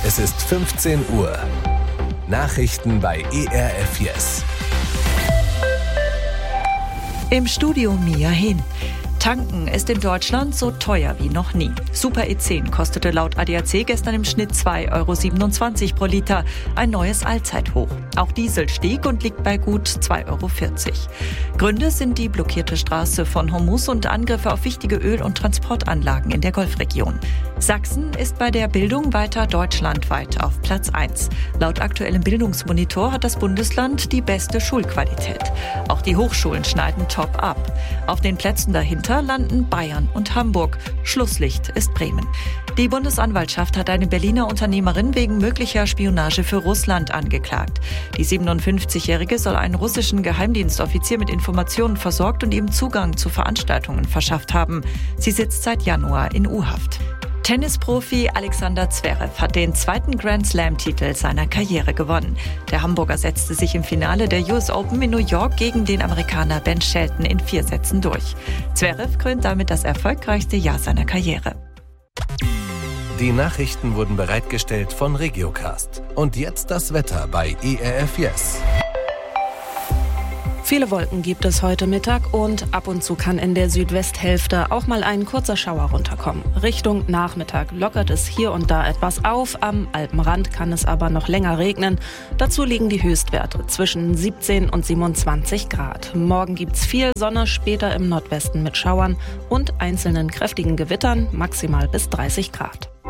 Es ist 15 Uhr. Nachrichten bei ERF Yes. Im Studio Mia Hin. Tanken ist in Deutschland so teuer wie noch nie. Super E10 kostete laut ADAC gestern im Schnitt 2,27 € pro Liter, ein neues Allzeithoch. Auch Diesel stieg und liegt bei gut 2,40 €. Gründe sind die blockierte Straße von Hormuz und Angriffe auf wichtige Öl- und Transportanlagen in der Golfregion. Sachsen ist bei der Bildung weiter deutschlandweit auf Platz 1. Laut aktuellem Bildungsmonitor hat das Bundesland die beste Schulqualität. Auch die Hochschulen schneiden top ab. Auf den Plätzen dahinter landen Bayern und Hamburg. Schlusslicht ist Bremen. Die Bundesanwaltschaft hat eine Berliner Unternehmerin wegen möglicher Spionage für Russland angeklagt. Die 57-Jährige soll einen russischen Geheimdienstoffizier mit Informationen versorgt und ihm Zugang zu Veranstaltungen verschafft haben. Sie sitzt seit Januar in U-Haft. Tennisprofi Alexander Zverev hat den zweiten Grand-Slam-Titel seiner Karriere gewonnen. Der Hamburger setzte sich im Finale der US Open in New York gegen den Amerikaner Ben Shelton in 4 Sätzen durch. Zverev krönt damit das erfolgreichste Jahr seiner Karriere. Die Nachrichten wurden bereitgestellt von Regiocast. Und jetzt das Wetter bei ERF Yes. Viele Wolken gibt es heute Mittag und ab und zu kann in der Südwesthälfte auch mal ein kurzer Schauer runterkommen. Richtung Nachmittag lockert es hier und da etwas auf, am Alpenrand kann es aber noch länger regnen. Dazu liegen die Höchstwerte zwischen 17 und 27 Grad. Morgen gibt's viel Sonne, später im Nordwesten mit Schauern und einzelnen kräftigen Gewittern, maximal bis 30 Grad.